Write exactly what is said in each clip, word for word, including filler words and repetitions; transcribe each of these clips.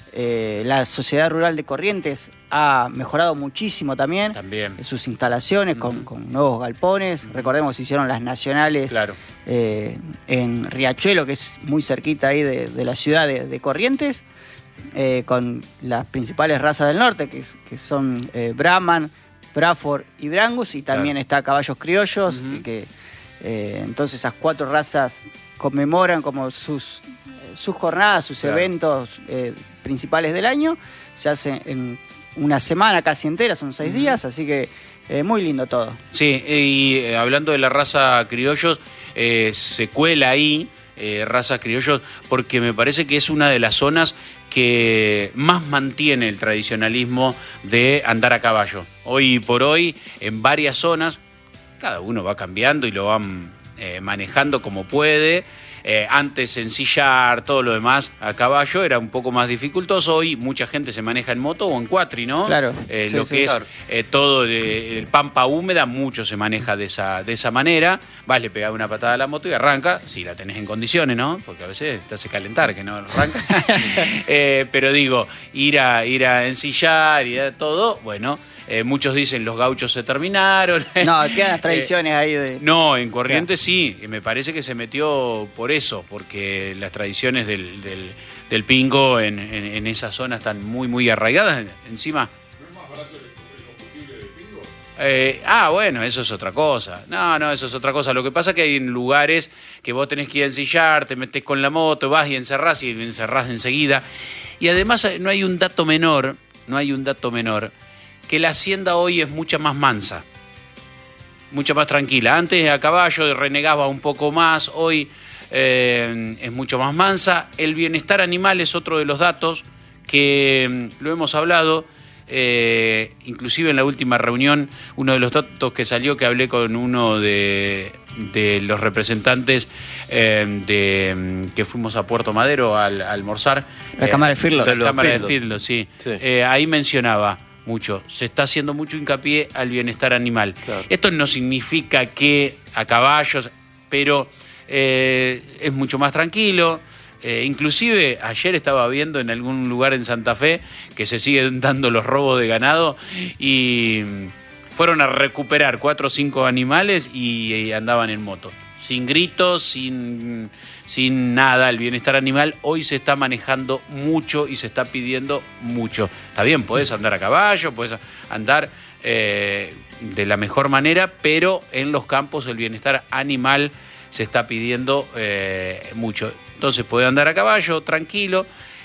Eh, la Sociedad Rural de Corrientes ha mejorado muchísimo también, también. sus instalaciones mm. con, con nuevos galpones. Mm. Recordemos que hicieron las nacionales claro. eh, en Riachuelo, que es muy cerquita ahí de, de la ciudad de, de Corrientes, eh, con las principales razas del norte, que, que son eh, Brahman, Braford y Brangus, y también claro. está Caballos Criollos, uh-huh. que eh, entonces esas cuatro razas conmemoran como sus, sus jornadas, sus claro. eventos eh, principales del año. Se hace en una semana casi entera, son seis uh-huh. días, así que eh, muy lindo todo. Sí, y eh, hablando de la raza criollos, eh, se cuela ahí eh, raza criollos, porque me parece que es una de las zonas que más mantiene el tradicionalismo de andar a caballo. Hoy por hoy, en varias zonas, cada uno va cambiando y lo van eh, manejando como puede. Eh, antes ensillar, todo lo demás a caballo era un poco más dificultoso. Hoy mucha gente se maneja en moto o en cuatri, ¿no? Claro. Eh, sí, lo sí, que claro. es eh, todo de, el pampa húmeda, mucho se maneja de esa, de esa manera. Vas, le pegás una patada a la moto y arranca, si la tenés en condiciones, ¿no? Porque a veces te hace calentar que no arranca. eh, pero digo, ir a, ir a ensillar y a todo, bueno... Eh, muchos dicen los gauchos se terminaron. No, quedan las tradiciones eh, ahí de... No, en Corrientes sí, me parece que se metió por eso, porque las tradiciones del, del, del pingo en, en, en esa zona están muy, muy arraigadas. Encima... ¿No es más barato el combustible del pingo? Eh, ah, bueno, eso es otra cosa. No, no, eso es otra cosa. Lo que pasa es que hay lugares que vos tenés que ir a ensillar, te metés con la moto, vas y encerrás y encerrás enseguida. Y además no hay un dato menor, no hay un dato menor, que la hacienda hoy es mucha más mansa, mucha más tranquila. Antes a caballo renegaba un poco más, hoy eh, es mucho más mansa. El bienestar animal es otro de los datos que lo hemos hablado, eh, inclusive en la última reunión, uno de los datos que salió, que hablé con uno de, de los representantes eh, de que fuimos a Puerto Madero al, a almorzar. La eh, Cámara de Firlo. La Cámara de Firlo, sí. sí. Eh, ahí mencionaba mucho, se está haciendo mucho hincapié al bienestar animal. Claro. Esto no significa que a caballos, pero eh, es mucho más tranquilo. Eh, inclusive ayer estaba viendo en algún lugar en Santa Fe que se siguen dando los robos de ganado y fueron a recuperar cuatro o cinco animales y, y andaban en moto. Sin gritos, sin, sin nada. El bienestar animal hoy se está manejando mucho y se está pidiendo mucho. Está bien, podés andar a caballo, podés andar eh, de la mejor manera, pero en los campos el bienestar animal se está pidiendo eh, mucho. Entonces podés andar a caballo, tranquilo.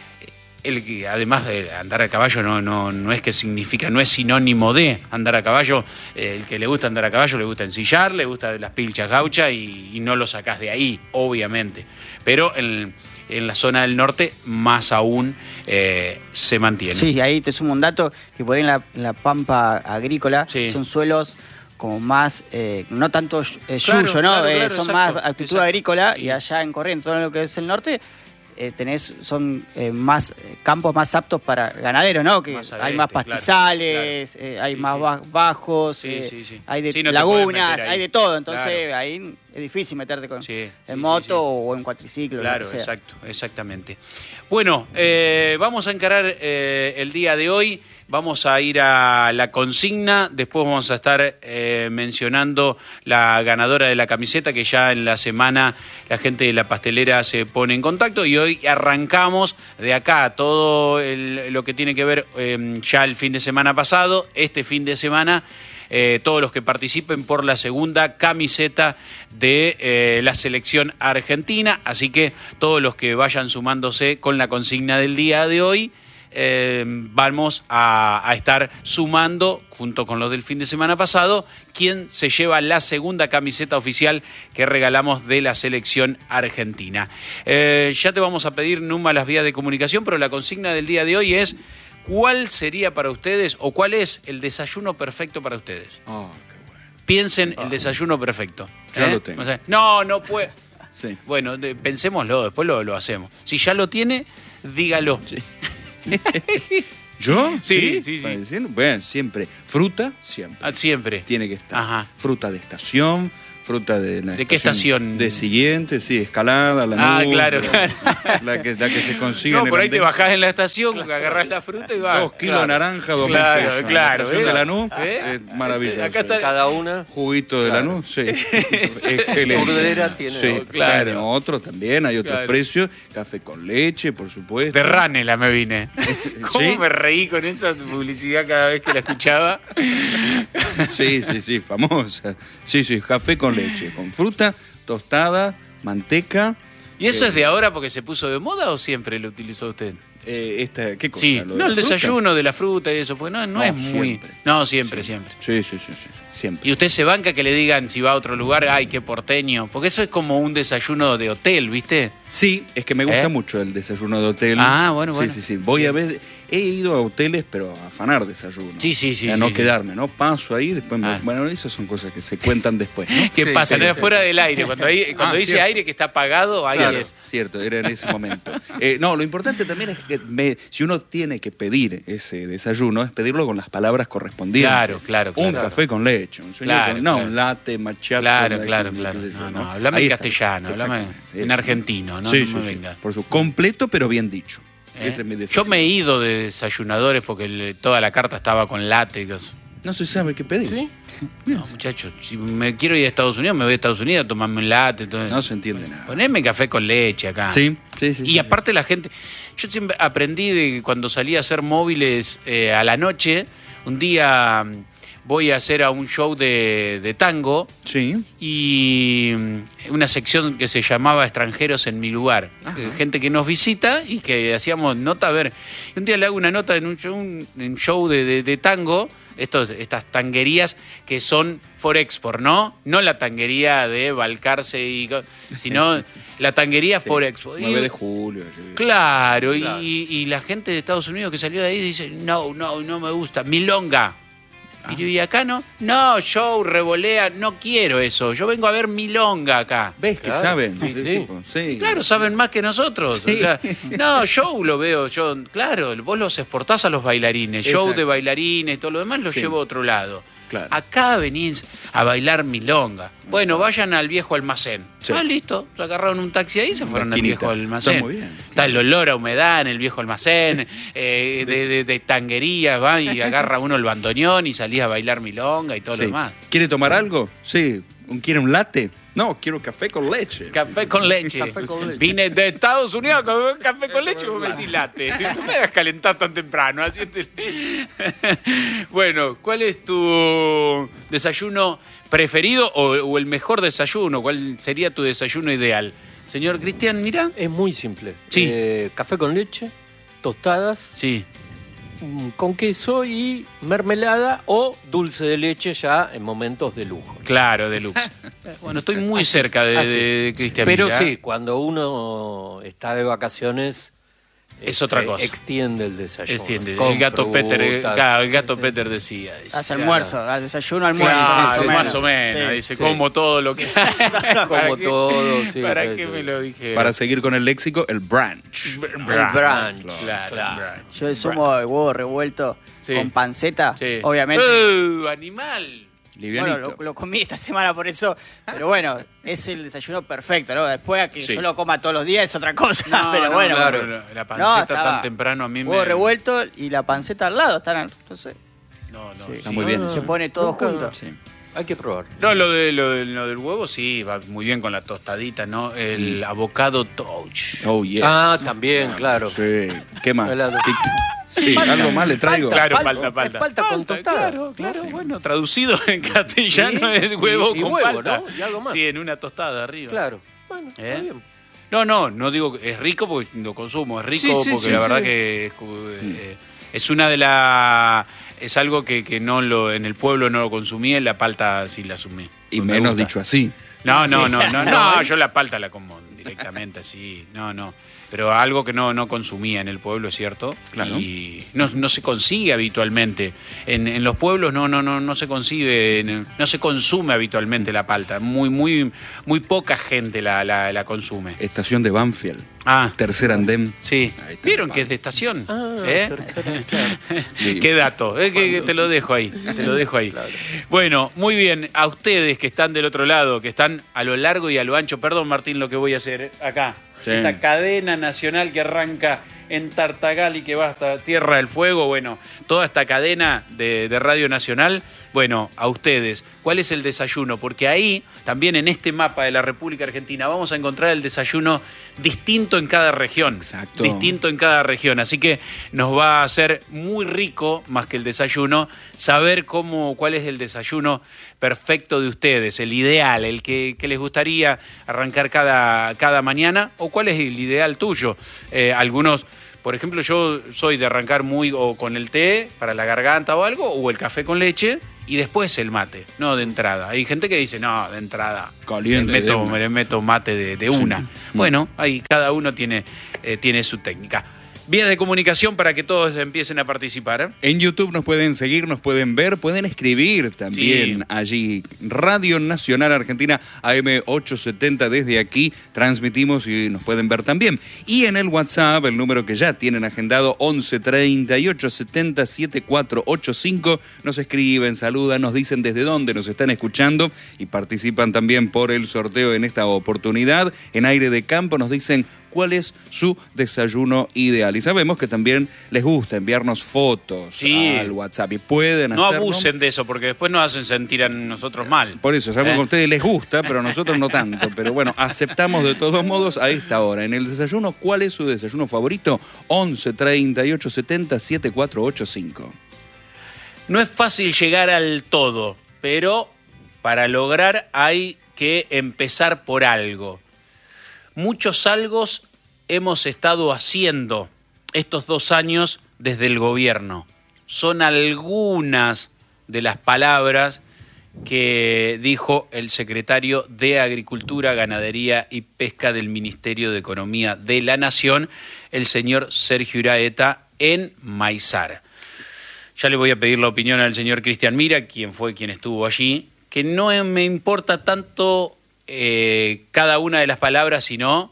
El que, además de andar a caballo no, no, no es que significa, no es sinónimo de andar a caballo. Eh, el que le gusta andar a caballo le gusta ensillar, le gusta las pilchas gauchas y, y no lo sacás de ahí, obviamente. Pero en, en la zona del norte más aún eh, se mantiene. Sí, ahí te sumo un dato, que por ahí en la, en la pampa agrícola sí. son suelos como más, eh, no tanto eh, yuyo, claro, ¿no? Claro, eh, claro, son exacto, más actitud exacto. agrícola y allá en Corrientes, todo lo que es el norte... Eh, tenés, son eh, más eh, campos más aptos para ganaderos, ¿no? Que más hay más pastizales, claro, claro. Eh, hay sí, más sí. bajos, sí, eh, sí, sí. hay de sí, no lagunas, hay de todo. Entonces claro. ahí es difícil meterte con sí, en sí, moto sí, sí. o en cuatriciclo. Claro, lo que sea. exacto, exactamente. Bueno, eh, vamos a encarar eh, el día de hoy. Vamos a ir a la consigna, después vamos a estar eh, mencionando la ganadora de la camiseta, que ya en la semana la gente de la pastelera se pone en contacto, y hoy arrancamos de acá todo el, lo que tiene que ver eh, ya el fin de semana pasado, este fin de semana, eh, todos los que participen por la segunda camiseta de eh, la selección argentina, así que todos los que vayan sumándose con la consigna del día de hoy, Eh, vamos a, a estar sumando, junto con los del fin de semana pasado, quién se lleva la segunda camiseta oficial que regalamos de la selección argentina. Eh, ya te vamos a pedir, Numa, las vías de comunicación, pero la consigna del día de hoy es: ¿cuál sería para ustedes o cuál es el desayuno perfecto para ustedes? Oh, qué bueno. Piensen oh. el desayuno perfecto. Ya ¿eh? lo tengo. O sea, no, no puede. Sí. Bueno, de, pensémoslo, después lo, lo hacemos. Si ya lo tiene, dígalo. Sí. ¿Yo? Sí, sí, sí. sí. Bueno, siempre. Fruta, siempre. Ah, siempre. Tiene que estar. Ajá. Fruta de estación, Fruta de la ¿De qué estación? De siguiente, sí, Escalada, la Ah, claro, claro. La que, la que se consigue No, en por el ahí te andén. bajás en la estación, agarrás la fruta y vas. Dos kilos Claro. de naranja, dos mil Claro, pesos. claro, La estación ¿eh? de Lanús, ¿Eh? es maravilloso. Acá está- Cada una. Juguito de Claro. Lanús, sí. Excelente. Burdera tiene Sí, otro. Claro. tiene otro también, hay otros Claro. precios. Café con leche, por supuesto. De Ranela me vine. ¿Cómo ¿Sí? me reí con esa publicidad cada vez que la escuchaba? Sí, sí, sí, famosa. Sí, sí, café con leche, con fruta, tostada, manteca. ¿Y eso Eh, es de ahora porque se puso de moda o siempre lo utilizó usted? Eh, esta, ¿qué cosa? Sí, ¿Lo de no, la el fruta? desayuno de la fruta y eso, pues no, no, No, es muy... siempre. No, siempre, siempre. Sí, sí, sí, sí, siempre. Y usted se banca que le digan si va a otro lugar, ay, qué porteño, porque eso es como un desayuno de hotel, ¿viste? Sí, es que me gusta ¿Eh? mucho el desayuno de hotel. Ah, bueno, bueno. Sí, sí, sí. Voy a ver, he ido a hoteles, pero a afanar desayuno. Sí, sí, sí, A sí, no sí. quedarme, ¿no? Paso ahí, después me... Ah. Bueno, esas son cosas que se cuentan después, ¿no? ¿Qué Sí, pasa? sí, No es sí. fuera del aire, cuando, hay- cuando Ah, dice cierto. aire que está apagado, ahí Claro, es. cierto, era en ese momento. Eh, no, lo importante también es que me- si uno tiene que pedir ese desayuno, es pedirlo con las palabras correspondientes. Claro, claro, Un claro. café con leche, un señor Claro, con- no, claro. un latte, macchiato. Claro, la- claro, qué sé claro. yo, No, ¿no? no, hablame Ahí en está. castellano, hablame Exactamente. en argentino, no, Sí, no sí, me sí. venga. Por su completo, pero bien dicho. ¿Eh? Ese es mi Yo desayuno. me he ido de desayunadores porque el- toda la carta estaba con látex. No se sabe qué pedir. ¿Sí? No, muchachos, si me quiero ir a Estados Unidos, me voy a Estados Unidos a tomarme un latte. Todo. No se entiende nada. Poneme café con leche acá. Sí, sí, sí. Y sí. aparte la gente, yo siempre aprendí de que cuando salí a hacer móviles eh, a la noche, un día mm, voy a hacer a un show de, de tango Sí. y mm, una sección que se llamaba Extranjeros en mi lugar. Eh, Gente que nos visita y que hacíamos nota, a ver, y un día le hago una nota en un show, un- en un show de, de- de tango, estos, estas tanguerías que son for export, ¿no? No la tanguería de Balcarce, y, co- sino la tanguería Sí. for export. Y- nueve de julio. sí. Claro, y- Claro. Y, y la gente de Estados Unidos que salió de ahí dice, no, no, no me gusta, milonga. Y yo, ¿y acá no? No, show, revolea, no quiero eso, yo vengo a ver milonga acá. ¿Ves que Claro. saben? Sí, De sí. tipo, sí. Claro, saben más que nosotros. Sí. O sea, no, show lo veo yo, claro, vos los exportás a los bailarines, show Exacto. de bailarines, todo lo demás lo Sí. llevo a otro lado. Claro. Acá venís a bailar milonga. Bueno, vayan al viejo almacén. Sí. Ah, listo. Se agarraron un taxi ahí y se fueron al esquinita. viejo almacén. Está muy bien. Está el olor a humedad en el viejo almacén, eh, Sí. de, de, de tanguerías, va y agarra uno el bandoneón y salís a bailar milonga y todo Sí. lo demás. ¿Quiere tomar algo? Sí. ¿Un- ¿Quiere un latte? No, quiero café con leche. Café con leche. Café con leche. Vine de Estados Unidos con café con leche y vos me decís latte. No me hagas calentar tan temprano. así te- Bueno, ¿cuál es tu desayuno preferido o, o el mejor desayuno? ¿Cuál sería tu desayuno ideal? Señor Cristian, mira. Es muy simple. Sí. Eh, café con leche, tostadas, Sí. mm, con queso y mermelada o dulce de leche ya en momentos de lujo. Claro, deluxe. Bueno, estoy muy cerca de, Así. de Cristian. Pero Mira. sí, cuando uno está de vacaciones Es otra eh, cosa. extiende el desayuno. Entiende. con El gato Peter, eh, frutas. claro, el gato Sí, sí. Peter decía. dice. Hace almuerzo, al desayuno, almuerzo. Claro, más más o menos. Sí. Dice, Sí. como todo lo que. Como ¿Para qué- todo, sí, ¿Para sí, qué sí. me lo dije? Para seguir con el léxico, el brunch. Br- El brunch. Claro, Claro. brunch. Yo sumo de huevo revuelto Sí. con panceta, Sí. obviamente. ¡Uh, animal! Livianito. Bueno, lo, lo comí esta semana por eso, pero bueno, es el desayuno perfecto, ¿no? Después a que Sí. yo lo coma todos los días es otra cosa, No, pero no, bueno. claro, bueno. la- la panceta estaba tan temprano a mí me- huevo revuelto y la panceta al lado, están, entonces No, no, sí. Está muy bien. se pone todo Nunca- junto. Sí. Hay que probar. No, lo, de, lo, de- lo del huevo sí, va muy bien con la tostadita, ¿no? El avocado touch. Oh, yes. Ah, también, claro. Sí. ¿Qué más? Helado. ¿Qué- Sí, algo más le traigo. Claro, Palta, palta, palta. es palta con tostada. Claro, claro, Sí. bueno, traducido en castellano Sí, es huevo y- y con huevo, palta. ¿no? Y algo más. Sí, en una tostada arriba. Claro. Bueno, ¿Eh? está bien. No, no, no digo que es rico porque lo consumo, es rico Sí, sí, porque sí, la sí. verdad que es, cu- eh, es una de las... Es algo que, que no lo en el pueblo no lo consumí, en la palta sí la asumí. Y Me menos gusta. dicho así. No, no, Sí. no, no, no, yo la palta la como directamente así, no, no. pero algo que no, no consumía en el pueblo, es cierto. Claro. Y no, no se consigue habitualmente. En, en los pueblos no, no, no, no se concibe, no se consume habitualmente la palta. Muy, muy, muy poca gente la, la, la consume. Estación de Banfield. Ah, Tercer andén. sí. Ahí está ¿Vieron la que es de estación? Ah, ¿Eh? tercera, claro. Sí. Qué dato, eh, que, que te lo dejo ahí, te lo dejo ahí. Claro. Bueno, muy bien, a ustedes que están del otro lado, que están a lo largo y a lo ancho, perdón Martín lo que voy a hacer acá, Sí. esta cadena nacional que arranca en Tartagal y que va hasta Tierra del Fuego, bueno, toda esta cadena de, de Radio Nacional, bueno, a ustedes, ¿cuál es el desayuno? Porque ahí, también en este mapa de la República Argentina, vamos a encontrar el desayuno distinto en cada región. Exacto. Distinto en cada región, así que nos va a ser muy rico, más que el desayuno, saber cómo, cuál es el desayuno perfecto de ustedes, el ideal, el que, que les gustaría arrancar cada, cada mañana, o cuál es el ideal tuyo. Eh, algunos... Por ejemplo, yo soy de arrancar muy o con el té para la garganta o algo, o el café con leche, y después el mate, no de entrada. Hay gente que dice, no, de entrada, Caliente, le meto, de una. me le meto mate de, de una. Sí. Bueno, ahí cada uno tiene, eh, tiene su técnica. Vías de comunicación para que todos empiecen a participar. En YouTube nos pueden seguir, nos pueden ver, pueden escribir también Sí. allí. Radio Nacional Argentina A M ochocientos setenta, desde aquí transmitimos y nos pueden ver también. Y en el WhatsApp, el número que ya tienen agendado, once treinta y ocho setenta setenta y cuatro ochenta y cinco, nos escriben, saludan, nos dicen desde dónde nos están escuchando y participan también por el sorteo en esta oportunidad. En Aire de Campo nos dicen cuál es su desayuno ideal. Y sabemos que también les gusta enviarnos fotos Sí. al WhatsApp y pueden No hacerlo. abusen de eso, porque después nos hacen sentir a nosotros mal. Por eso, sabemos ¿Eh? que a ustedes les gusta, pero a nosotros no tanto. Pero bueno, aceptamos de todos modos a esta hora. En el desayuno, ¿cuál es su desayuno favorito? once treinta y ocho setenta setenta y cuatro ochenta y cinco. No es fácil llegar al todo, pero para lograr hay que empezar por algo. Muchos algos hemos estado haciendo estos dos años desde el gobierno. Son algunas de las palabras que dijo el secretario de Agricultura, Ganadería y Pesca del Ministerio de Economía de la Nación, el señor Sergio Iraeta, en Maizar. Ya le voy a pedir la opinión al señor Cristian Mira, quien fue quien estuvo allí, que no me importa tanto eh, cada una de las palabras, sino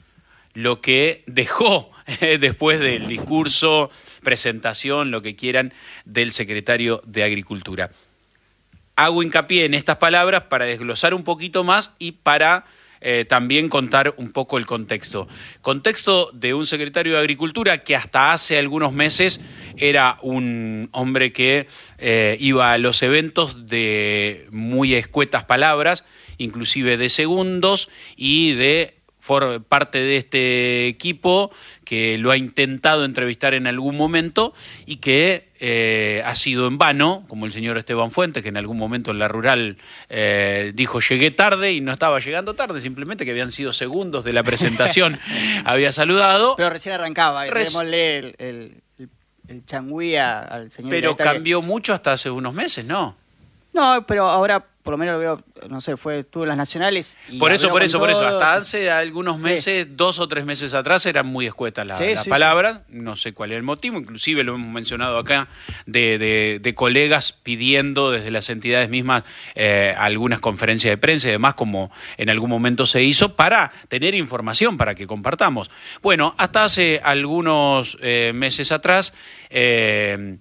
lo que dejó eh, después del discurso, presentación, lo que quieran, del secretario de Agricultura. Hago hincapié en estas palabras para desglosar un poquito más y para eh, también contar un poco el contexto. Contexto de un secretario de Agricultura que hasta hace algunos meses era un hombre que eh, iba a los eventos de muy escuetas palabras, inclusive de segundos, y de for parte de este equipo que lo ha intentado entrevistar en algún momento y que eh, ha sido en vano, como el señor Esteban Fuentes, que en algún momento en la rural eh, dijo llegué tarde y no estaba llegando tarde, simplemente que habían sido segundos de la presentación, había saludado. Pero recién arrancaba, y Reci- démosle el, el, el, el changüí a- al señor Pero Iraeta, que- cambió mucho hasta hace unos meses, ¿no? No, pero ahora por lo menos lo veo, no sé, fue, estuvo en las nacionales. y Por eso, habló por con eso, por eso. todos. Hasta hace algunos Sí. meses, dos o tres meses atrás, eran muy escuetas las, Sí, las sí, palabras. No sé cuál es el motivo, inclusive lo hemos mencionado acá, de, de, de colegas pidiendo desde las entidades mismas eh, algunas conferencias de prensa y demás, como en algún momento se hizo, para tener información, para que compartamos. Bueno, hasta hace algunos eh, meses atrás... Eh,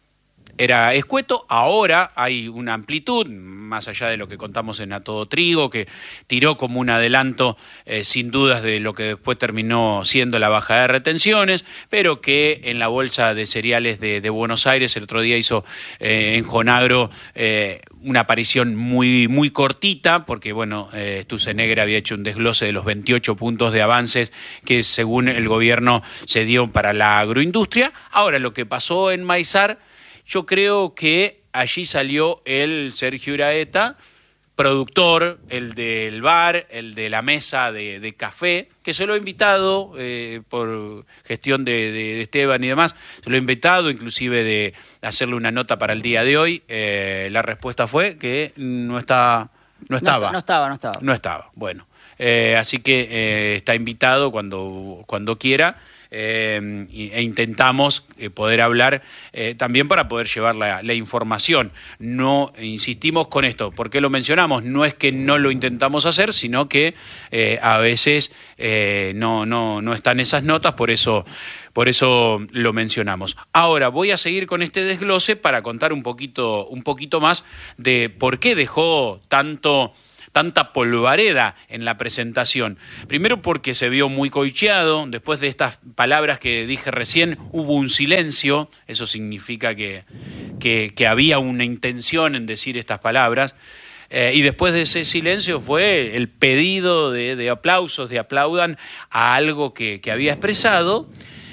era escueto, ahora hay una amplitud, más allá de lo que contamos en A Todo Trigo, que tiró como un adelanto, eh, sin dudas, de lo que después terminó siendo la bajada de retenciones, pero que en la bolsa de cereales de, de Buenos Aires el otro día hizo eh, en Jonagro eh, una aparición muy, muy cortita, porque bueno, eh, Stusenegger había hecho un desglose de los veintiocho puntos de avances que según el gobierno se dio para la agroindustria. Ahora, lo que pasó en Maizar, yo creo que allí salió el Sergio Iraeta, productor, el del bar, el de la mesa de, de café, que se lo ha invitado eh, por gestión de, de, de Esteban y demás, se lo ha invitado inclusive de hacerle una nota para el día de hoy. Eh, la respuesta fue que no, está, no estaba. No, no estaba, no estaba. No estaba, bueno. Eh, así que eh, está invitado cuando, cuando quiera. Eh, e intentamos eh, poder hablar eh, también para poder llevar la, la información. No insistimos con esto. ¿Por qué lo mencionamos? No es que no lo intentamos hacer, sino que eh, a veces eh, no, no, no están esas notas, por eso, por eso lo mencionamos. Ahora voy a seguir con este desglose para contar un poquito, un poquito más de por qué dejó tanto... tanta polvareda en la presentación. Primero porque se vio muy coicheado, después de estas palabras que dije recién hubo un silencio, eso significa que, que, que había una intención en decir estas palabras, eh, y después de ese silencio fue el pedido de, de aplausos, de aplaudan a algo que, que había expresado,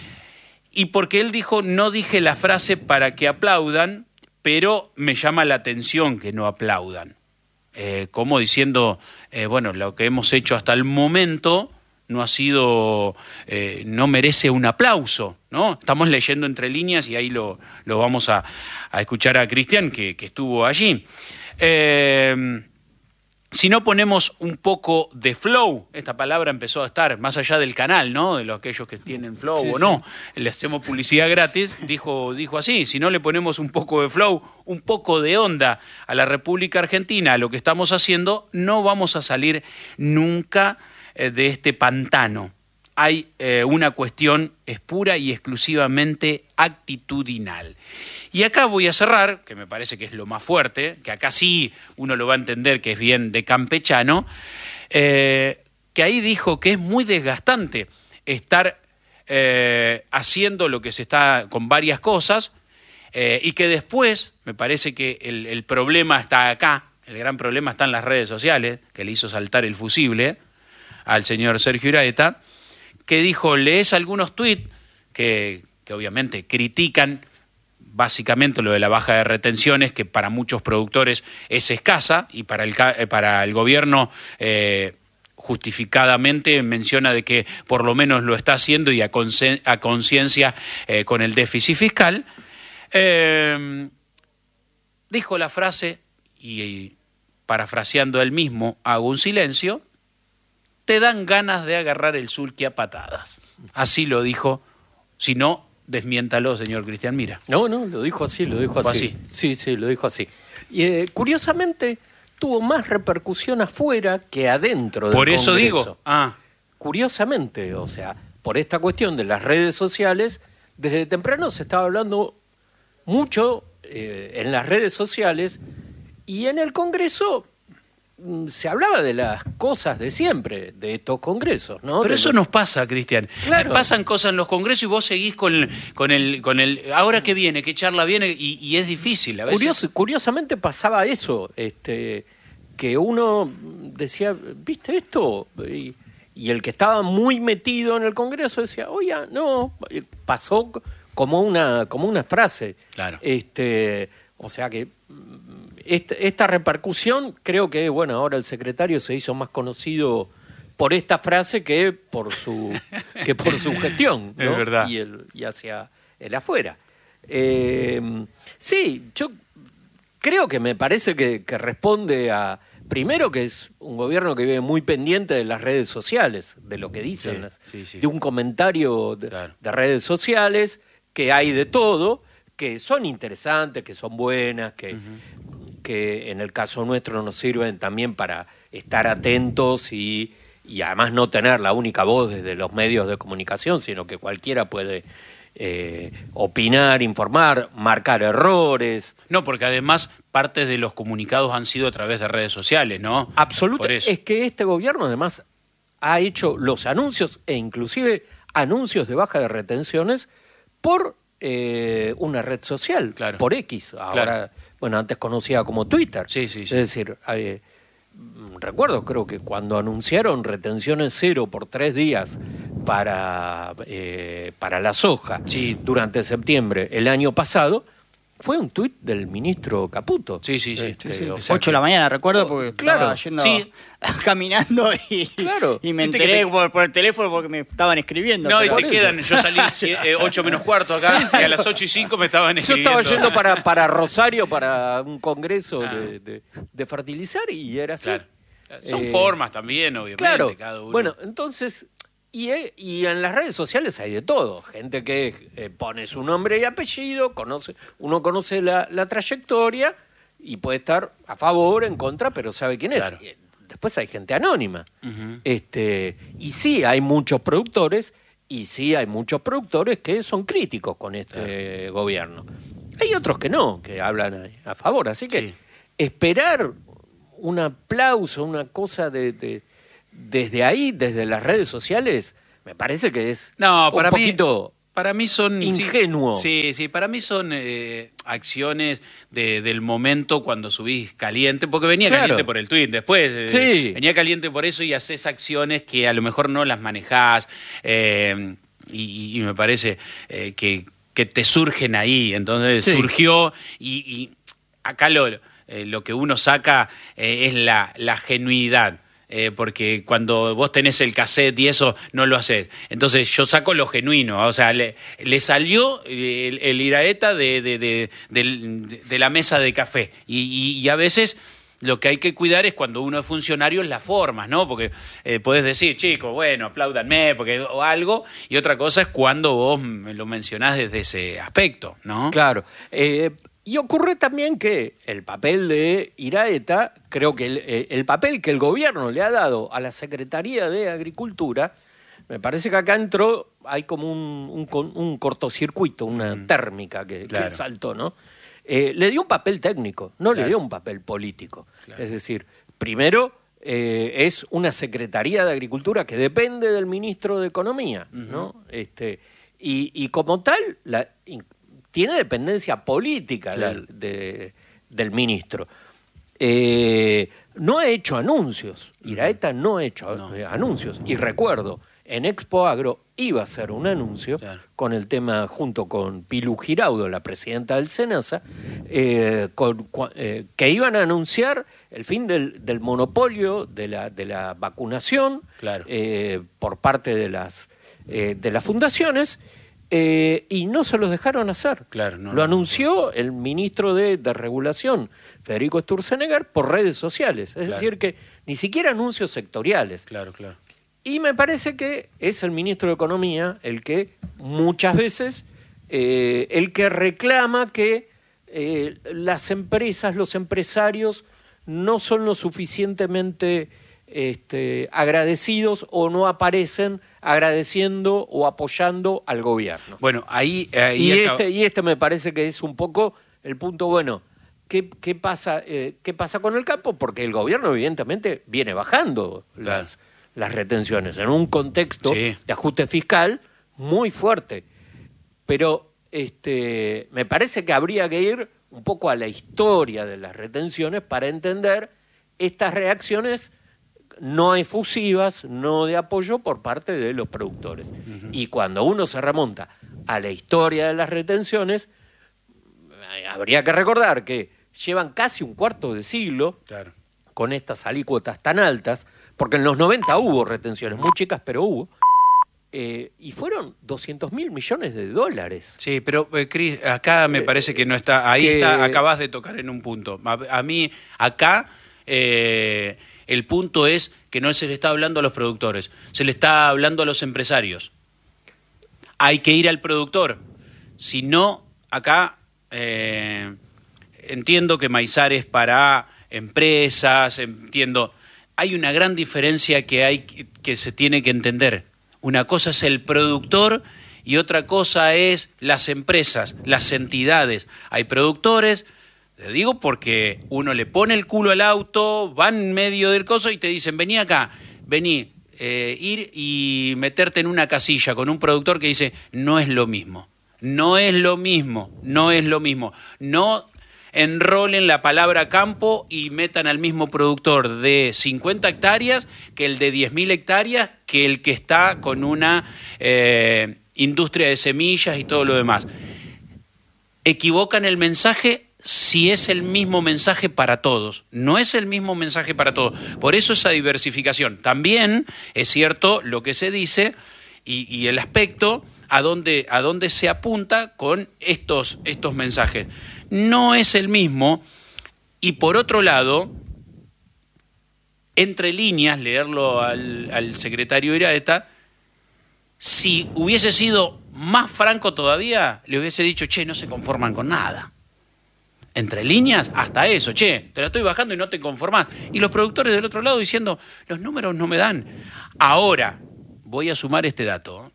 y porque él dijo, no dije la frase para que aplaudan, pero me llama la atención que no aplaudan. Eh, como diciendo, eh, bueno, lo que hemos hecho hasta el momento no ha sido, eh, no merece un aplauso, ¿no? Estamos leyendo entre líneas y ahí lo, lo vamos a, a escuchar a Cristian, que, que estuvo allí. Eh, si no ponemos un poco de flow, esta palabra empezó a estar más allá del canal, ¿no? De los aquellos que tienen flow sí, o no, sí. Le hacemos publicidad gratis, dijo, dijo así, si no le ponemos un poco de flow, un poco de onda a la República Argentina, a lo que estamos haciendo, no vamos a salir nunca eh, de este pantano. Hay eh, una cuestión es pura y exclusivamente actitudinal. Y acá voy a cerrar, que me parece que es lo más fuerte, que acá sí uno lo va a entender que es bien de campechano, eh, que ahí dijo que es muy desgastante estar eh, haciendo lo que se está con varias cosas eh, y que después, me parece que el, el problema está acá, el gran problema está en las redes sociales, que le hizo saltar el fusible al señor Sergio Iraeta, que dijo, lees algunos tuits que, que obviamente critican básicamente lo de la baja de retenciones, que para muchos productores es escasa, y para el, para el gobierno eh, justificadamente menciona de que por lo menos lo está haciendo y a conciencia eh, con el déficit fiscal. Eh, dijo la frase, y, y parafraseando él mismo, hago un silencio, te dan ganas de agarrar el sulky a patadas. Así lo dijo, si no, desmiéntalo, señor Cristian Mira. No, no, lo dijo así, lo dijo así. así. Sí, sí, lo dijo así. Y eh, curiosamente tuvo más repercusión afuera que adentro del Por eso Congreso. digo. Ah. Curiosamente, o sea, por esta cuestión de las redes sociales, desde temprano se estaba hablando mucho eh, en las redes sociales y en el Congreso se hablaba de las cosas de siempre, de estos congresos, ¿no? Pero de eso los... nos pasa, Cristian. Claro. Pasan cosas en los congresos y vos seguís con el, con el, con el ahora que viene, qué charla viene, y, y es difícil a veces. Curioso, curiosamente pasaba eso, este, que uno decía, ¿viste esto? Y, y el que estaba muy metido en el Congreso decía, oye, no, pasó como una, como una frase. Claro. Este, o sea que esta, esta repercusión, creo que, bueno, ahora el secretario se hizo más conocido por esta frase que por su, que por su gestión, ¿no? Es verdad. Y, el, y hacia el afuera. Eh, sí, yo creo que me parece que, que responde a, primero, que es un gobierno que vive muy pendiente de las redes sociales, de lo que dicen, sí, las, sí, sí. de un comentario de, Claro. de redes sociales, que hay de todo, que son interesantes, que son buenas, que, uh-huh. que en el caso nuestro nos sirven también para estar atentos y, y además no tener la única voz desde los medios de comunicación, sino que cualquiera puede eh, opinar, informar, marcar errores. No, porque además parte de los comunicados han sido a través de redes sociales, ¿no? Absolutamente. Es que este gobierno además ha hecho los anuncios e inclusive anuncios de baja de retenciones por eh, una red social, claro. por X. Ahora, claro. bueno, antes conocida como Twitter. Sí, sí, sí. Es decir, eh, recuerdo, creo que cuando anunciaron retenciones cero por tres días para, eh, para la soja sí. durante septiembre el año pasado, fue un tuit del ministro Caputo. Sí, sí, sí. Este, sí, sí. o sea ocho de la mañana, recuerdo, porque claro, estaba yendo sí. caminando y, claro. y me Viste enteré que te... por, por el teléfono porque me estaban escribiendo. No, y te eso. quedan, yo salí eh, ocho menos cuarto acá, sí, sí. y a las ocho y cinco me estaban escribiendo. Yo estaba yendo para, para Rosario para un congreso ah. de, de, de fertilizar y era así. Claro. Son Eh, formas también, obviamente, Claro, cada uno. bueno, entonces, y, y en las redes sociales hay de todo. Gente que eh, pone su nombre y apellido, conoce, uno conoce la, la trayectoria y puede estar a favor, en contra, pero sabe quién es. Claro. Y después hay gente anónima. Ujú. este, y sí, hay muchos productores, y sí hay muchos productores que son críticos con este gobierno. Hay otros que no, que hablan a, a favor. Así que Sí. esperar un aplauso, una cosa de, de- desde ahí, desde las redes sociales, me parece que es No, para un mí, poquito para mí son sí, ingenuo. Sí, sí, para mí son eh, acciones de, del momento cuando subís caliente, porque venía Claro. caliente por el tuit, después eh, Sí. venía caliente por eso y haces acciones que a lo mejor no las manejás eh, y, y me parece eh, que, que te surgen ahí, entonces Sí. surgió y, y acá lo, eh, lo que uno saca eh, es la, la genuidad. Eh, porque cuando vos tenés el cassette y eso, no lo haces. Entonces yo saco lo genuino, o sea, le, le salió el, el iraeta de, de, de, de, de la mesa de café. Y, y, y a veces lo que hay que cuidar es cuando uno es funcionario es las formas, ¿no? Porque eh, podés decir, chicos, bueno, apláudanme, porque, o algo, y otra cosa es cuando vos me lo mencionás desde ese aspecto, ¿no? Claro. Eh, y ocurre también que el papel de Iraeta, creo que el, el papel que el gobierno le ha dado a la Secretaría de Agricultura, me parece que acá entró, hay como un, un, un cortocircuito, una mm. térmica que, claro. que saltó, ¿no? Eh, le dio un papel técnico, no claro. le dio un papel político. Claro. Es decir, primero eh, es una Secretaría de Agricultura que depende del ministro de Economía, uh-huh. ¿no? Este, y, y como tal, la, tiene dependencia política claro. del, de, del ministro. Eh, no ha hecho anuncios, Iraeta no ha hecho no. anuncios. Y recuerdo, en Expo Agro iba a hacer un anuncio claro. con el tema, junto con Pilu Giraudo, la presidenta del SENASA, eh, con, eh, que iban a anunciar el fin del, del monopolio de la, de la vacunación claro. eh, por parte de las, eh, de las fundaciones. Eh, y no se los dejaron hacer. Claro, no, Lo anunció el ministro de, de Regulación, Federico Sturzenegger, por redes sociales. Es claro. decir, que ni siquiera anuncios sectoriales. Claro, claro. Y me parece que es el ministro de Economía el que muchas veces, eh, el que reclama que eh, las empresas, los empresarios, no son lo suficientemente este, agradecidos o no aparecen agradeciendo o apoyando al gobierno. Bueno, ahí... ahí y, acaba... este, y este me parece que es un poco el punto bueno. ¿Qué, qué, pasa, eh, ¿Qué pasa con el campo? Porque el gobierno evidentemente viene bajando claro. las, las retenciones en un contexto sí. de ajuste fiscal muy fuerte. Pero este, me parece que habría que ir un poco a la historia de las retenciones para entender estas reacciones no efusivas, no de apoyo por parte de los productores. Uh-huh. Y cuando uno se remonta a la historia de las retenciones, habría que recordar que llevan casi un cuarto de siglo claro. con estas alícuotas tan altas, porque en los noventa hubo retenciones, muy chicas, pero hubo, eh, y fueron doscientos mil millones de dólares. Sí, pero eh, Cris, acá me parece que no está, ahí que... está, acabas de tocar en un punto. A, a mí, acá... Eh, el punto es que no se le está hablando a los productores, se le está hablando a los empresarios. Hay que ir al productor. Si no, acá eh, entiendo que Maizar es para empresas, entiendo. Hay una gran diferencia que hay que, que se tiene que entender. Una cosa es el productor y otra cosa es las empresas, las entidades. Hay productores... Te digo porque uno le pone el culo al auto, van en medio del coso y te dicen, vení acá, vení, eh, ir y meterte en una casilla con un productor que dice, no es lo mismo, no es lo mismo, no es lo mismo. No enrolen la palabra campo y metan al mismo productor de cincuenta hectáreas que el de diez mil hectáreas, que el que está con una eh, industria de semillas y todo lo demás. Equivocan el mensaje si es el mismo mensaje para todos. No es el mismo mensaje para todos. Por eso esa diversificación. También es cierto lo que se dice y, y el aspecto a dónde, a dónde se apunta con estos, estos mensajes. No es el mismo. Y por otro lado, entre líneas, leerlo al, al secretario Iraheta, si hubiese sido más franco todavía, le hubiese dicho, che, no se conforman con nada. Entre líneas, hasta eso, che, te la estoy bajando y no te conformás. Y los productores del otro lado diciendo, los números no me dan. Ahora, voy a sumar este dato.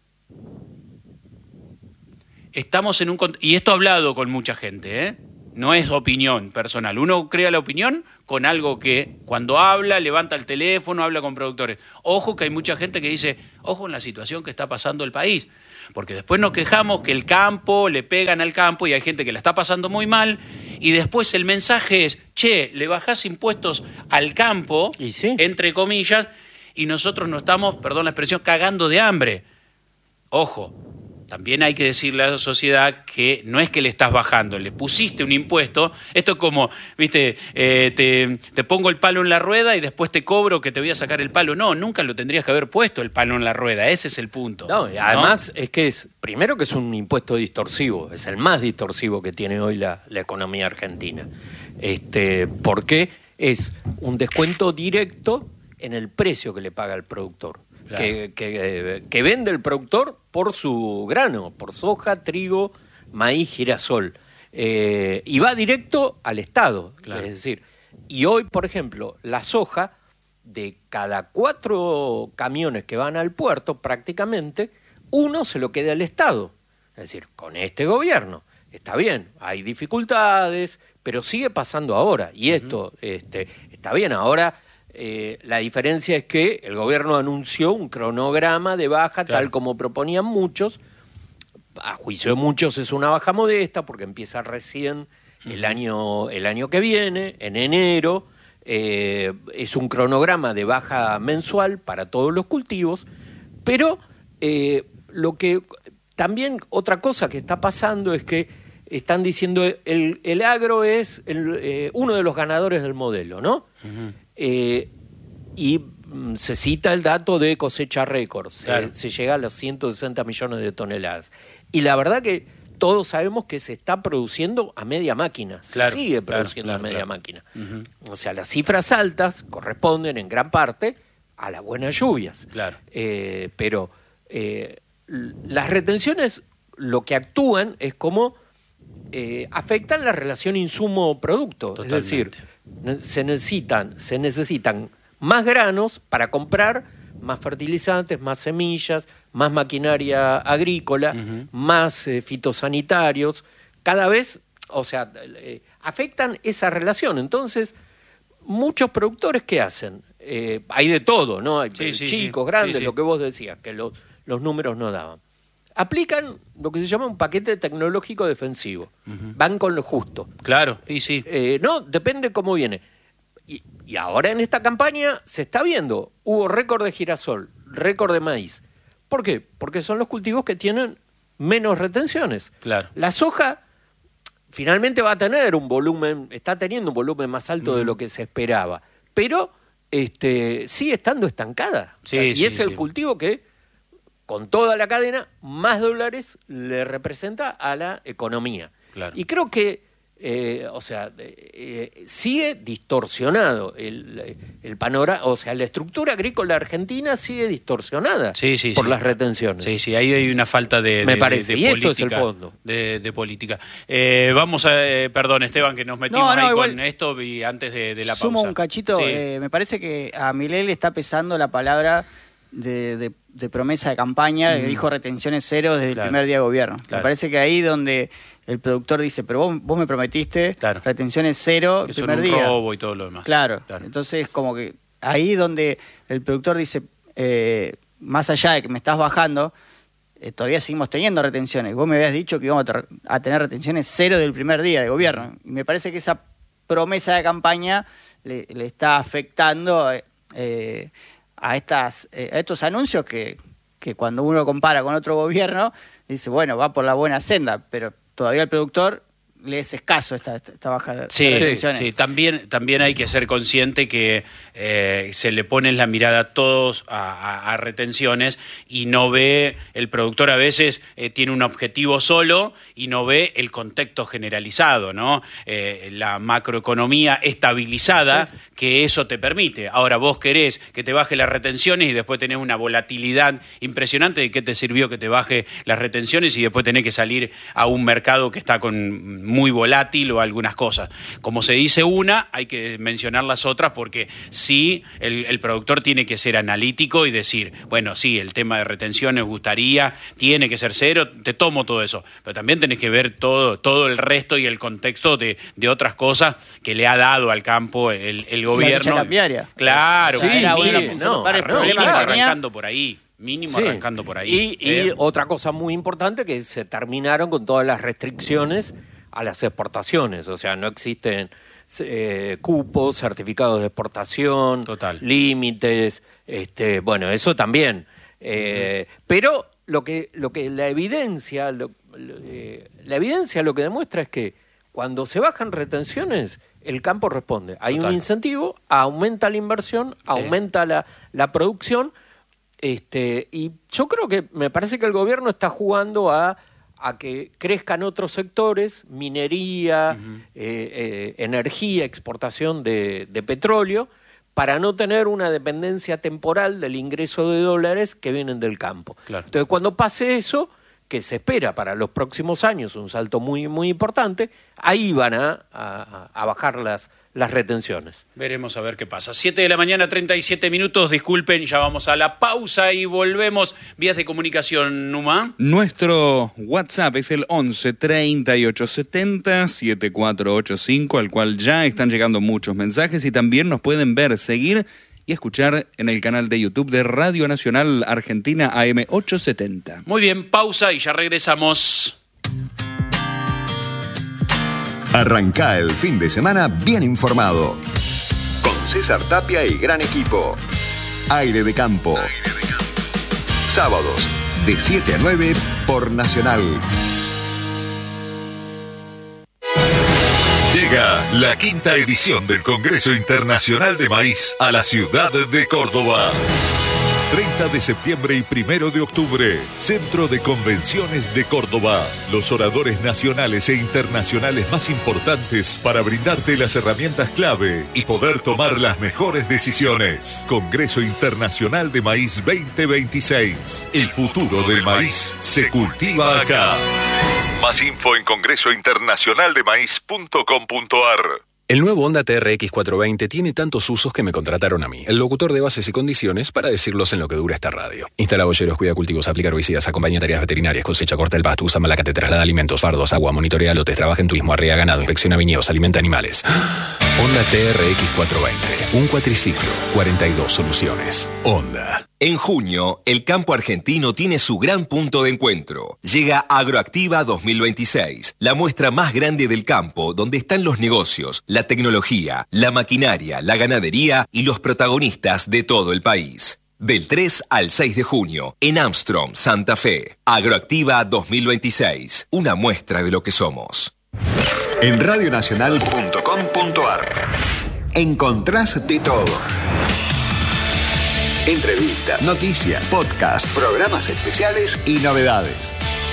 Estamos en un... Y esto he hablado con mucha gente, ¿eh? No es opinión personal. Uno crea la opinión con algo que cuando habla, levanta el teléfono, habla con productores. Ojo que hay mucha gente que dice, ojo en la situación que está pasando el país. Porque después nos quejamos que el campo, le pegan al campo y hay gente que la está pasando muy mal. Y después el mensaje es, che, le bajás impuestos al campo, ¿Y sí? entre comillas, y nosotros nos estamos, perdón la expresión, cagando de hambre. Ojo. También hay que decirle a la sociedad que no es que le estás bajando, le pusiste un impuesto. Esto es como, viste, eh, te, te pongo el palo en la rueda y después te cobro que te voy a sacar el palo. No, nunca lo tendrías que haber puesto el palo en la rueda. Ese es el punto. No, y además ¿no? es que es, primero que es un impuesto distorsivo, es el más distorsivo que tiene hoy la, la economía argentina. Este, porque es un descuento directo en el precio que le paga el productor. Claro. Que, que, que vende el productor por su grano, por soja, trigo, maíz, girasol. Eh, y va directo al Estado. Claro. Es decir, y hoy, por ejemplo, la soja, de cada cuatro camiones que van al puerto, prácticamente, uno se lo queda al Estado. Es decir, con este gobierno. Está bien, hay dificultades, pero sigue pasando ahora. Y esto uh-huh. este, está bien, ahora... Eh, la diferencia es que el gobierno anunció un cronograma de baja, claro. tal como proponían muchos. A juicio de muchos es una baja modesta porque empieza recién uh-huh. el año, el año que viene, en enero. Eh, es un cronograma de baja mensual para todos los cultivos. Pero eh, lo que también otra cosa que está pasando es que están diciendo el, el agro es el, eh, uno de los ganadores del modelo, ¿no? Uh-huh. Eh, y mm, se cita el dato de cosecha récord, claro. se, se llega a los ciento sesenta millones de toneladas. Y la verdad que todos sabemos que se está produciendo a media máquina, claro, se sigue produciendo claro, claro, a media claro. máquina. Uh-huh. O sea, las cifras altas corresponden en gran parte a las buenas lluvias. Claro. Eh, pero eh, las retenciones lo que actúan es como eh, afectan la relación insumo-producto. Totalmente. Es decir, se necesitan, se necesitan más granos para comprar más fertilizantes, más semillas, más maquinaria agrícola, uh-huh. más eh, fitosanitarios. Cada vez, o sea, eh, afectan esa relación. Entonces, muchos productores, ¿qué hacen? Eh, hay de todo, ¿no? Hay sí, sí, chicos, sí. grandes, sí, sí. lo que vos decías, que los, los números no daban. Aplican lo que se llama un paquete tecnológico defensivo. Uh-huh. Van con lo justo. Claro, y sí. Eh, no, depende cómo viene. Y, y ahora en esta campaña se está viendo, hubo récord de girasol, récord de maíz. ¿Por qué? Porque son los cultivos que tienen menos retenciones. Claro. La soja finalmente va a tener un volumen, está teniendo un volumen más alto uh-huh. de lo que se esperaba, pero este, sigue estando estancada. Sí, y sí, es el sí. cultivo que con toda la cadena, más dólares le representa a la economía. Claro. Y creo que, eh, o sea, eh, sigue distorsionado el, el panorama, o sea, la estructura agrícola argentina sigue distorsionada sí, sí, por sí. las retenciones. Sí, sí, ahí hay una falta de, Me de, parece, de, de y política. esto es el fondo. De, de política. Eh, vamos a, eh, perdón, Esteban, que nos metimos No, no, ahí igual, con esto y antes de, de la pausa. Sumo un cachito, Sí. eh, me parece que a Milei le está pesando la palabra de, de, de promesa de campaña, mm. que dijo retenciones cero desde claro. el primer día de gobierno. Claro. Me parece que ahí donde el productor dice, pero vos, vos me prometiste claro. retenciones cero que el son primer un día. robo y todo lo demás. Claro. claro. Entonces, como que ahí donde el productor dice, eh, más allá de que me estás bajando, eh, todavía seguimos teniendo retenciones. Vos me habías dicho que íbamos a, ter- a tener retenciones cero del primer día de gobierno. Y me parece que esa promesa de campaña le, le está afectando eh, a, estas, eh, a estos anuncios que, que cuando uno compara con otro gobierno, dice, bueno, va por la buena senda, pero todavía el productor le es escaso esta, esta baja de Sí, retenciones. sí, también, también hay que ser consciente que eh, se le pone la mirada a todos a, a, a retenciones y no ve, el productor a veces eh, tiene un objetivo solo y no ve el contexto generalizado, ¿no? Eh, la macroeconomía estabilizada, sí, que eso te permite. Ahora vos querés que te baje las retenciones y después tenés una volatilidad impresionante. ¿De qué te sirvió que te baje las retenciones y después tenés que salir a un mercado que está con muy volátil o algunas cosas? Como se dice una, hay que mencionar las otras porque sí, el, el productor tiene que ser analítico y decir, bueno, sí, el tema de retenciones gustaría, tiene que ser cero, te tomo todo eso, pero también tenés que ver todo, todo el resto y el contexto de, de otras cosas que le ha dado al campo el, el gobierno. La lucha cambiaria. Claro, sí, era sí, bueno, no, para el no, problema claro. arrancando por ahí. Mínimo Sí. arrancando por ahí. Y, y ¿eh? otra cosa muy importante que se terminaron con todas las restricciones a las exportaciones. O sea, no existen eh, cupos, certificados de exportación, Total. límites. Este, bueno, eso también. Eh, uh-huh. Pero lo que, lo que la evidencia, lo, lo, eh, la evidencia lo que demuestra es que cuando se bajan retenciones, el campo responde. Hay Total. un incentivo, aumenta la inversión, sí. aumenta la, la producción. Este, y yo creo que me parece que el gobierno está jugando a, a que crezcan otros sectores, minería, uh-huh. eh, eh, energía, exportación de, de petróleo, para no tener una dependencia temporal del ingreso de dólares que vienen del campo. Claro. Entonces, cuando pase eso, que se espera para los próximos años, un salto muy, muy importante, ahí van a, a, a bajar las, las retenciones. Veremos a ver qué pasa. siete de la mañana, treinta y siete minutos. Disculpen, ya vamos a la pausa y volvemos. Vías de comunicación, Numa. Nuestro WhatsApp es el once treinta y ocho setenta setenta y cuatro ochenta y cinco, al cual ya están llegando muchos mensajes y también nos pueden ver, seguir y escuchar en el canal de YouTube de Radio Nacional Argentina A M ochocientos setenta. Muy bien, pausa y ya regresamos. Arrancá el fin de semana bien informado. Con César Tapia y gran equipo. Aire de Campo. Aire de Campo. Sábados, de siete a nueve por Nacional. Llega la quinta edición del Congreso Internacional de Maíz a la ciudad de Córdoba. treinta de septiembre y primero de octubre, Centro de Convenciones de Córdoba. Los oradores nacionales e internacionales más importantes para brindarte las herramientas clave y poder tomar las mejores decisiones. Congreso Internacional de Maíz veinte veintiséis. El futuro del maíz se cultiva acá. Más info en congreso internacional de maíz punto com punto a r. El nuevo Honda T R X cuatrocientos veinte tiene tantos usos que me contrataron a mí, el locutor de bases y condiciones, para decirlos en lo que dura esta radio. Instala boyeros, cuida cultivos, aplica herbicidas, acompaña tareas veterinarias, cosecha, corta el pasto, usa malacate, traslada alimentos, fardos, agua, monitorea lotes, trabaja en turismo, arrea ganado, inspecciona viñedos, alimenta animales. Honda T R X cuatrocientos veinte, un cuatriciclo, cuarenta y dos soluciones. Honda. En junio, el campo argentino tiene su gran punto de encuentro. Llega Agroactiva dos mil veintiséis, la muestra más grande del campo, donde están los negocios, la tecnología, la maquinaria, la ganadería y los protagonistas de todo el país. Del tres al seis de junio, en Armstrong, Santa Fe. Agroactiva dos mil veintiséis, una muestra de lo que somos. En radio nacional punto com punto a r encontrás de todo. Entrevistas, noticias, podcasts, programas especiales y novedades.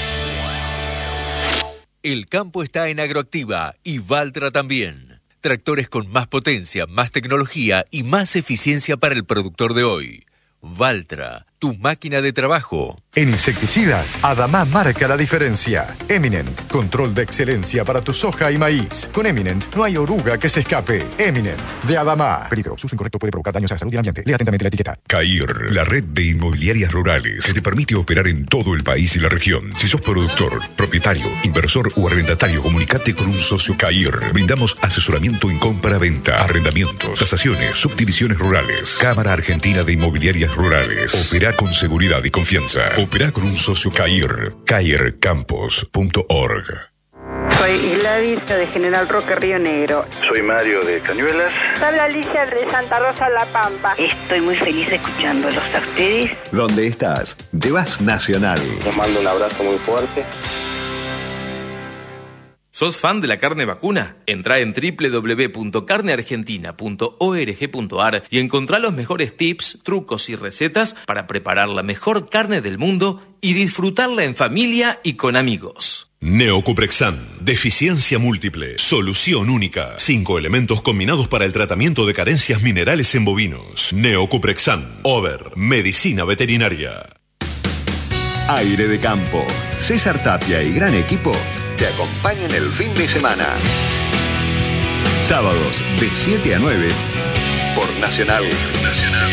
El campo está en Agroactiva y Valtra también. Tractores con más potencia, más tecnología y más eficiencia para el productor de hoy. Valtra, tu máquina de trabajo. En insecticidas, Adamá marca la diferencia. Eminent, control de excelencia para tu soja y maíz. Con Eminent no hay oruga que se escape. Eminent, de Adamá. Peligro, su uso incorrecto puede provocar daños a la salud y al ambiente. Lea atentamente la etiqueta. CAIR, la red de inmobiliarias rurales que te permite operar en todo el país y la región. Si sos productor, propietario, inversor o arrendatario, comunicate con un socio CAIR. Brindamos asesoramiento en compra-venta, arrendamientos, tasaciones, subdivisiones rurales. Cámara Argentina de Inmobiliarias Rurales. Opera con seguridad y confianza. Opera con un socio CAIR. cair campos punto org. Soy Gladys de General Roque, Río Negro. Soy Mario de Cañuelas. Habla Alicia de Santa Rosa, La Pampa. Estoy muy feliz escuchándolos a ustedes. ¿Dónde estás? Llevas Nacional. Les mando un abrazo muy fuerte. ¿Sos fan de la carne vacuna? Entrá en doble u doble u doble u punto carne argentina punto org punto a r y encontrá los mejores tips, trucos y recetas para preparar la mejor carne del mundo y disfrutarla en familia y con amigos. Neocuprexan, deficiencia múltiple, solución única. Cinco elementos combinados para el tratamiento de carencias minerales en bovinos. Neocuprexan, Over, medicina veterinaria. Aire de campo. César Tapia y gran equipo te acompañan el fin de semana. Sábados de siete a nueve por Nacional. Nacional.